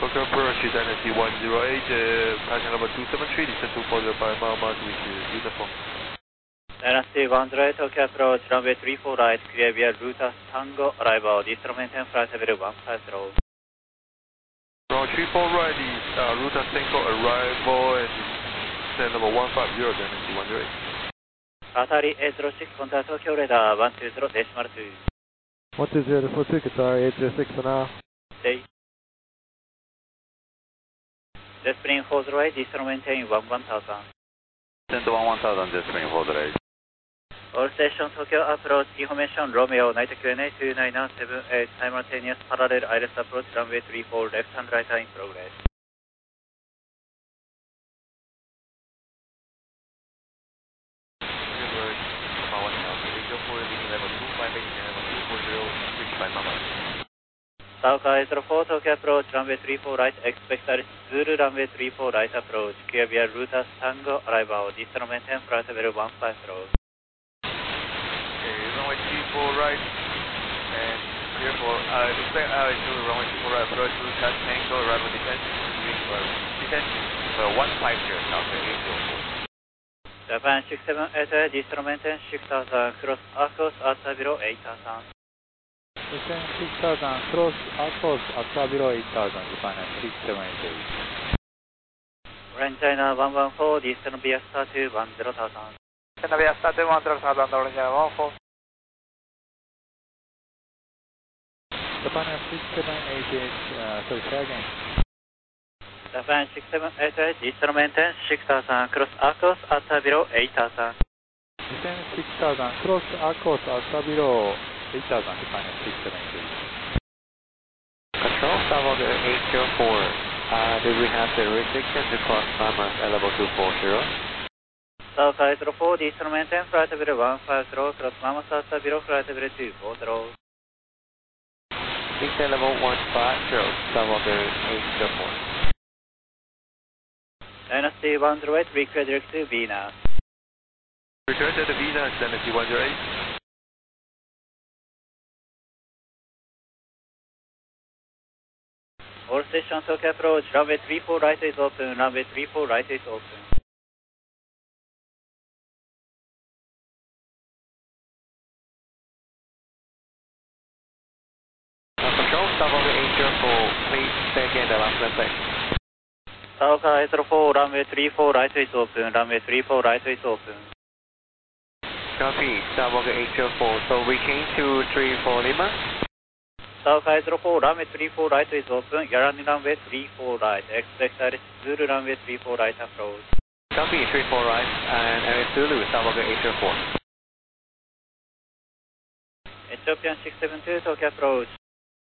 Tokyo approach, Dynasty 108, passing number 273, descend 240 mile mark with uniform. Dynasty 108, Tokyo approach, runway 34 right, clear via Ruta Tango, arrival, distance maintain, flight level 150. Runway 34 right is Ruta Tango, arrival, and descend number 150, Dynasty 108. Atari 806, contact Tokyo radar 120.2. 120.42, Qatar 806 for now. Stay. Jet spring 408, distance maintain 1000. Descend 1000, jet spring 408. All station Tokyo approach, information Romeo, night Q&A 29978, simultaneous parallel ILS approach, runway 34, left hand right in progress. Southwest 4, Tokyo approach, runway 34 right, expect Zulu runway 34 right approach, clear via Ruta Tango, arrival, distance maintain, flight level 150. Okay, runway 34 right, and clear for, expect runway 34 right, approach Ruta Tango, arrival, descent 150, South 804. Japan 678, distance maintain 6000, cross course at below 8000. Descend 6000, cross course at below 8000, Japan 678. Orange China 114, distance via star 2, 10,000. China via star 2, 10,000, Orange China 114. Japan 6788, sorry, say again. Japan 6788, distance maintain 6000, cross course at below 8000. Descend 6000, cross course at below 8000, Japan 678. Control, Starwalker 804. Do we have the restriction to cross Mammoth at level 240? Southwest 4, distance maintain, flight level 150, cross Mammoth at below flight level 240. Descend level 150, Starwalker 804. Dynasty 108, request direct to Venus. Return to the Venus, Dynasty 108. All stations Tokyo approach, runway 34 right is open, runway 34 right is open. Control, Starwalker 804, please say again the last message. Southwest 4, runway 34 right is open, runway 34 right is open. Copy, Starwalker 804, so we change to 34 Lima? Southwest 4, runway 34 right is open, Yarani runway 34 right, expect Iris Zulu runway 34 right approach. Copy, 34 right, and Air Zulu, Starwalker 804. Ethiopian 672, Tokyo approach,